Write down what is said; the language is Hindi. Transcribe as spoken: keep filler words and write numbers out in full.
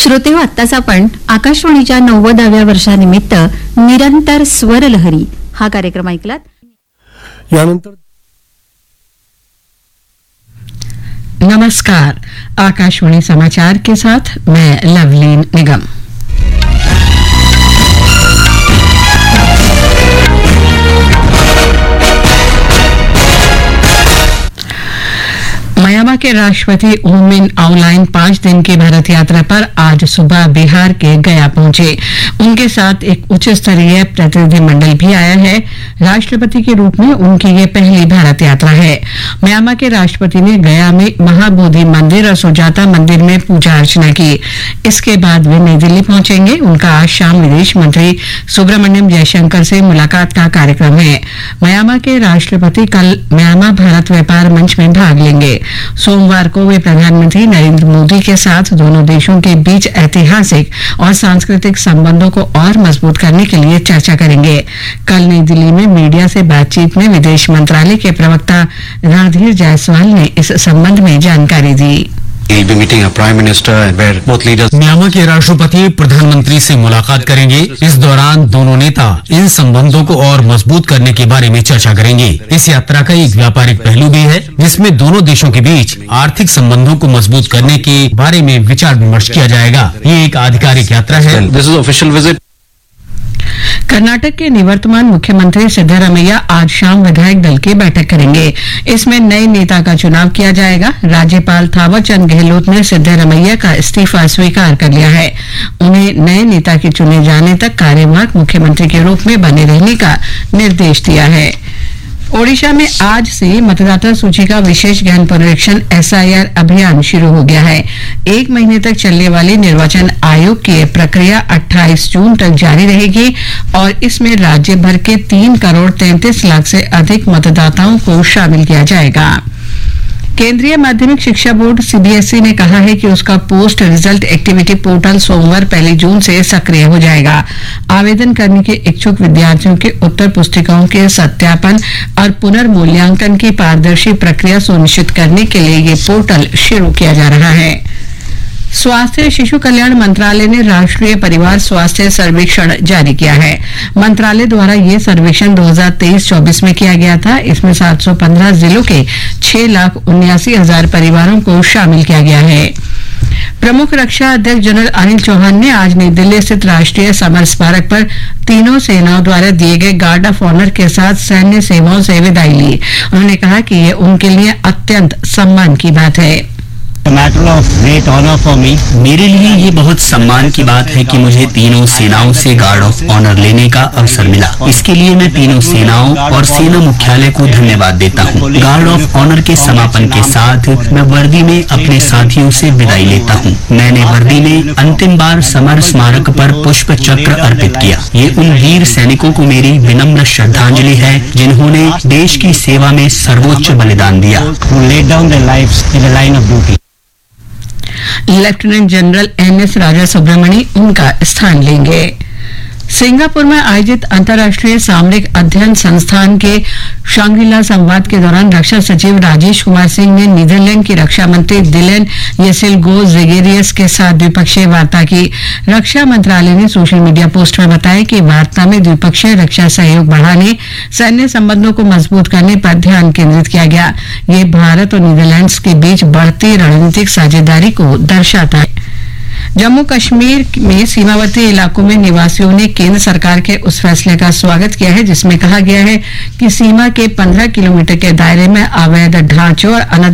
श्रोतेहो, आत्ताच आपण आकाशवाणीच्या नव्वदाव्या वर्षानिमित्त निरंतर स्वरलहरी हा कार्यक्रम ऐकलात. यानंतर नमस्कार, आकाशवाणी समाचार के साथ मैं लवलीन निगम. म्यांमार के राष्ट्रपति ऊ मिन आउलाइन पांच दिन की भारत यात्रा पर आज सुबह बिहार के गया पहुंचे. उनके साथ एक उच्च स्तरीय प्रतिनिधिमंडल भी आया है. राष्ट्रपति के रूप में उनकी ये पहली भारत यात्रा है. म्यांमार के राष्ट्रपति ने गया में महाबोधि मंदिर और सुजाता मंदिर में पूजा अर्चना की. इसके बाद वे नई दिल्ली पहुंचेंगे. उनका आज शाम विदेश मंत्री सुब्रमण्यम जयशंकर से मुलाकात का कार्यक्रम है. म्यांमार के राष्ट्रपति कल म्यांमार भारत व्यापार मंच में भाग लेंगे. सोमवार को वे प्रधानमंत्री नरेंद्र मोदी के साथ दोनों देशों के बीच ऐतिहासिक और सांस्कृतिक संबंधों को और मजबूत करने के लिए चर्चा करेंगे. कल नई दिल्ली में मीडिया से बातचीत में विदेश मंत्रालय के प्रवक्ता रणधीर जायसवाल ने इस संबंध में जानकारी दी. म्यांमार के राष्ट्रपति प्रधानमंत्री से मुलाकात करेंगे. इस दौरान दोनों नेता इन संबंधों को और मजबूत करने के बारे में चर्चा करेंगे. इस यात्रा का एक व्यापारिक पहलू भी है, जिसमें दोनों देशों के बीच आर्थिक संबंधों को मजबूत करने के बारे में विचार विमर्श किया जाएगा. ये एक आधिकारिक यात्रा है. This is official visit. Karnataka के निवर्तमान मुख्यमंत्री सिद्धरामैया आज शाम विधायक दल की बैठक करेंगे. इसमें नए नेता का चुनाव किया जाएगा. राज्यपाल थावरचंद गहलोत ने सिद्धरामैया का इस्तीफा स्वीकार कर लिया है. उन्हें नए नेता के चुने जाने तक कार्यवाहक मुख्यमंत्री के रूप में बने रहने का निर्देश दिया है. ओडिशा में आज से मतदाता सूची का विशेष गहन पुनरीक्षण एस आई आर अभियान शुरू हो गया है. एक महीने तक चलने वाली निर्वाचन आयोग की यह प्रक्रिया अट्ठाईस जून तक जारी रहेगी और इसमें राज्य भर के तीन करोड़ तैंतीस लाख से अधिक मतदाताओं को शामिल किया जाएगा. केंद्रीय माध्यमिक शिक्षा board C B S E ने कहा है कि उसका पोस्ट रिजल्ट एक्टिविटी पोर्टल सोमवार पहली जून से सक्रिय हो जाएगा. आवेदन करने के इच्छुक विद्यार्थियों के उत्तर पुस्तिकाओं के सत्यापन और पुनर्मूल्यांकन की पारदर्शी प्रक्रिया सुनिश्चित करने के लिए ये पोर्टल शुरू किया जा रहा है. स्वास्थ्य शिशु कल्याण मंत्रालय ने राष्ट्रीय परिवार स्वास्थ्य सर्वेक्षण जारी किया है. मंत्रालय द्वारा ये सर्वेक्षण दो हज़ार तेईस चौबीस में किया गया था. इसमें सात सौ पंद्रह जिलों के छह लाख उन्यासी हजार परिवारों को शामिल किया गया है. प्रमुख रक्षा अध्यक्ष जनरल अनिल चौहान ने आज नई दिल्ली स्थित राष्ट्रीय समर स्मारक पर तीनों सेनाओं द्वारा दिए गए गार्ड ऑफ ऑनर के साथ सैन्य सेवाओं से विदाई ली. उन्होंने कहा कि ये उनके लिए अत्यंत सम्मान की बात है. Matter of great honour for me. मेरे लिए ये बहुत सम्मान की बात है कि मुझे तीनों सेनाओं से गार्ड ऑफ ऑनर लेने का अवसर मिला. इसके लिए मैं तीनों सेनाओं और सेना मुख्यालय को धन्यवाद देता हूँ. गार्ड ऑफ ऑनर के समापन के साथ मैं वर्दी में अपने साथियों से विदाई लेता हूँ. मैंने वर्दी में अंतिम बार समर स्मारक पर पुष्प चक्र अर्पित किया. ये उन वीर सैनिकों को मेरी विनम्र श्रद्धांजलि है जिन्होंने देश की सेवा में सर्वोच्च बलिदान दिया. लेफ्टिनेंट जनरल एन एस राजा सुब्रमणी उनका स्थान लेंगे. सिंगापुर में आयोजित अंतर्राष्ट्रीय सामरिक अध्ययन संस्थान के शांग्रीला संवाद के दौरान रक्षा सचिव राजेश कुमार सिंह ने नीदरलैंड की रक्षा मंत्री दिलेन येसिलगो ज़ेगेरियस के साथ द्विपक्षीय वार्ता की. रक्षा मंत्रालय ने सोशल मीडिया पोस्ट में बताया कि वार्ता में द्विपक्षीय रक्षा सहयोग बढ़ाने, सैन्य संबंधों को मजबूत करने पर ध्यान केंद्रित किया गया. ये भारत और नीदरलैंड्स के बीच बढ़ती रणनीतिक साझेदारी को दर्शाता है. जम्मू कश्मीर में सीमावर्ती इलाकों में निवासियों ने केंद्र सरकार के उस फैसले का स्वागत किया है जिसमें कहा गया है कि सीमा के पंद्रह किलोमीटर के दायरे में अवैध ढांचों और